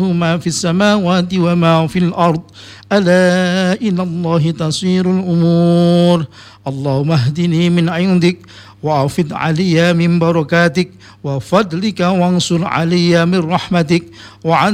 ما في السماوات وما في الأرض ألا إلى الله تصير الأمور اللهم اهدني من عندك وأفض علي من بركاتك وفضلك وانصر علي من رحمتك